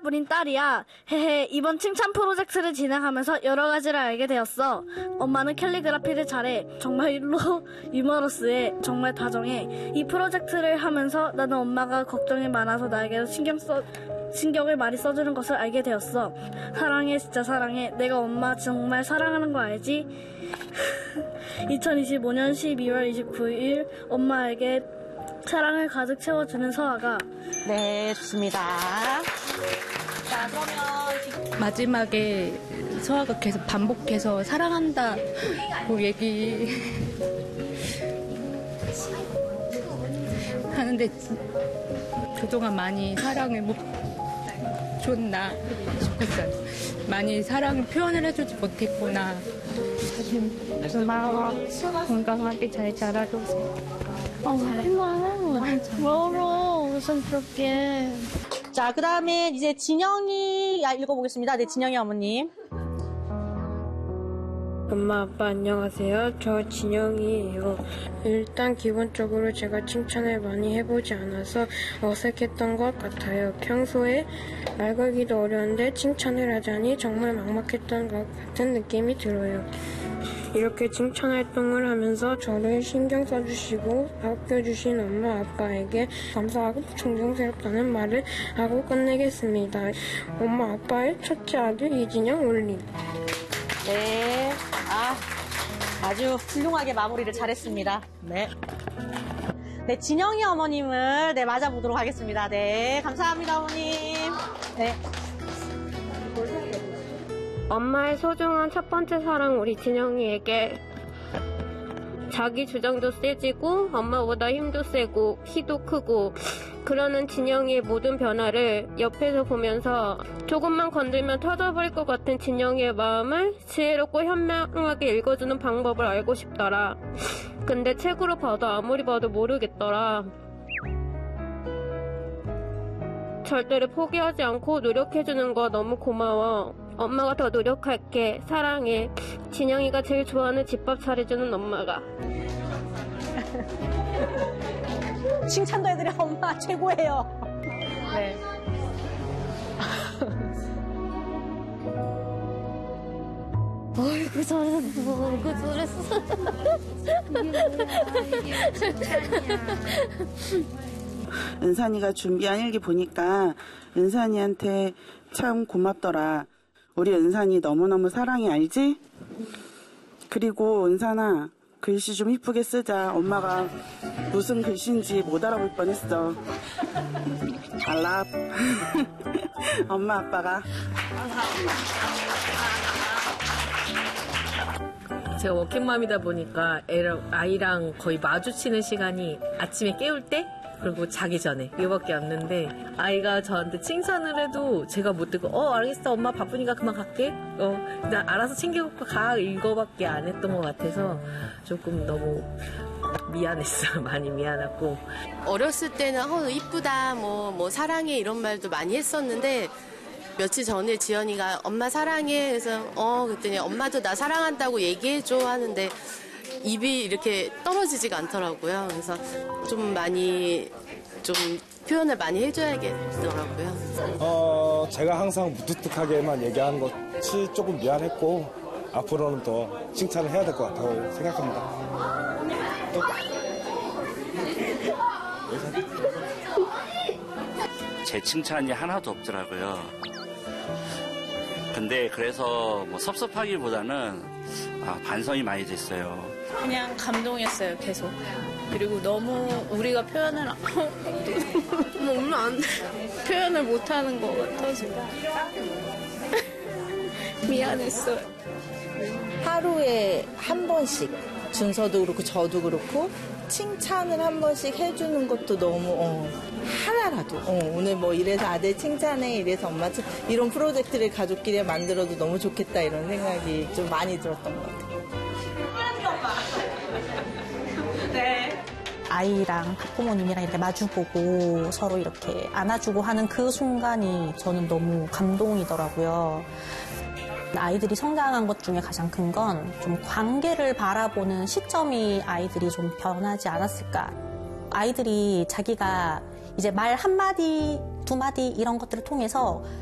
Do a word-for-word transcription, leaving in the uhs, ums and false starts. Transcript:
하나뿐인 딸이야. 헤헤. 이번 칭찬 프로젝트를 진행하면서 여러 가지를 알게 되었어. 엄마는 캘리그라피를 잘해. 정말 일로 유머러스해. 정말 다정해. 이 프로젝트를 하면서 나는 엄마가 걱정이 많아서 나에게 신경 써 신경을 많이 써주는 것을 알게 되었어. 사랑해, 진짜 사랑해. 내가 엄마 정말 사랑하는 거 알지? 이천이십오 년 십이월 이십구일 엄마에게 사랑을 가득 채워주는 서아가. 네, 좋습니다. 자, 그러면 마지막에 서아가 계속 반복해서 사랑한다 고 얘기 하는데 그동안 많이 사랑을 못 줬나 싶었어요. 많이 사랑을 표현을 해주지 못했구나. 고마워. 건강하게 잘 자라줘서. 어, 고마워. 무슨 그렇게. 자, 그 다음에 이제 진영이 읽어보겠습니다. 네, 진영이 어머님. 엄마, 아빠 안녕하세요. 저 진영이에요. 일단 기본적으로 제가 칭찬을 많이 해보지 않아서 어색했던 것 같아요. 평소에 말 걸기도 어려운데 칭찬을 하자니 정말 막막했던 것 같은 느낌이 들어요. 이렇게 칭찬 활동을 하면서 저를 신경 써주시고 아껴주신 엄마, 아빠에게 감사하고 존경스럽다는 말을 하고 끝내겠습니다. 엄마, 아빠의 첫째 아들 이진영 올림. 네. 아, 아주 훌륭하게 마무리를 잘했습니다. 네. 네, 진영이 어머님을 네, 맞아보도록 하겠습니다. 네, 감사합니다, 어머님. 네. 엄마의 소중한 첫 번째 사랑 우리 진영이에게 자기 주장도 세지고 엄마보다 힘도 세고 키도 크고 그러는 진영이의 모든 변화를 옆에서 보면서 조금만 건들면 터져버릴 것 같은 진영이의 마음을 지혜롭고 현명하게 읽어주는 방법을 알고 싶더라. 근데 책으로 봐도 아무리 봐도 모르겠더라. 절대로 포기하지 않고 노력해주는 거 너무 고마워. 엄마가 더 노력할게. 사랑해. 진영이가 제일 좋아하는 집밥 차려주는 엄마가. 칭찬도 해드려 엄마 최고예요. 네. 어이구 잘했어. 어이구 잘했어. 은산이가 준비한 일기 보니까 은산이한테 참 고맙더라. 우리 은산이 너무너무 사랑해, 알지? 그리고 은산아, 글씨 좀 이쁘게 쓰자. 엄마가 무슨 글씨인지 못 알아볼 뻔했어. 알랍. 엄마, 아빠가. 제가 워킹맘이다 보니까 애랑, 아이랑 거의 마주치는 시간이 아침에 깨울 때 그리고 자기 전에 이거밖에 없는데 아이가 저한테 칭찬을 해도 제가 못 듣고 어 알겠어 엄마 바쁘니까 그만 갈게 어 나 알아서 챙겨갖고 가 이거밖에 안 했던 것 같아서 조금 너무 미안했어요. 많이 미안하고 어렸을 때는 어 이쁘다 뭐 뭐 사랑해 이런 말도 많이 했었는데 며칠 전에 지연이가 엄마 사랑해 그래서 어 그랬더니 엄마도 나 사랑한다고 얘기해줘 하는데 입이 이렇게 떨어지지가 않더라고요. 그래서 좀 많이 좀 표현을 많이 해줘야겠더라고요. 어, 제가 항상 무뚝뚝하게만 얘기하는 것이 조금 미안했고 앞으로는 더 칭찬을 해야 될 것 같다고 생각합니다. 제 칭찬이 하나도 없더라고요. 근데 그래서 뭐 섭섭하기보다는 아, 반성이 많이 됐어요. 그냥 감동했어요, 계속. 그리고 너무 우리가 표현을 너무 안 표현을 못하는 것 같아서 미안했어요. 하루에 한 번씩 준서도 그렇고 저도 그렇고 칭찬을 한 번씩 해주는 것도 너무 어, 하나라도 어, 오늘 뭐 이래서 아들 칭찬해 이래서 엄마 칭 이런 프로젝트를 가족끼리 만들어도 너무 좋겠다 이런 생각이 좀 많이 들었던 것 같아요. 네. 아이랑 학부모님이랑 이렇게 마주보고 서로 이렇게 안아주고 하는 그 순간이 저는 너무 감동이더라고요. 아이들이 성장한 것 중에 가장 큰 건 좀 관계를 바라보는 시점이 아이들이 좀 변하지 않았을까. 아이들이 자기가 이제 말 한마디, 두 마디 이런 것들을 통해서